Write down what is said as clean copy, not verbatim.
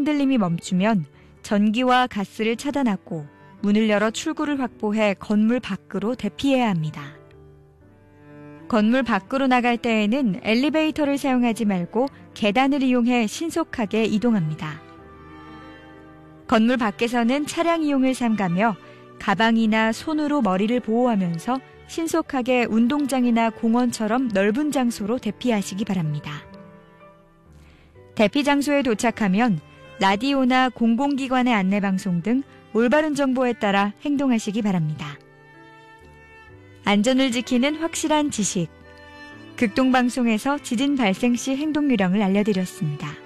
흔들림이 멈추면 전기와 가스를 차단하고 문을 열어 출구를 확보해 건물 밖으로 대피해야 합니다. 건물 밖으로 나갈 때에는 엘리베이터를 사용하지 말고 계단을 이용해 신속하게 이동합니다. 건물 밖에서는 차량 이용을 삼가며 가방이나 손으로 머리를 보호하면서 신속하게 운동장이나 공원처럼 넓은 장소로 대피하시기 바랍니다. 대피 장소에 도착하면 라디오나 공공기관의 안내방송 등 올바른 정보에 따라 행동하시기 바랍니다. 안전을 지키는 확실한 지식. 극동방송에서 지진 발생 시 행동 요령을 알려드렸습니다.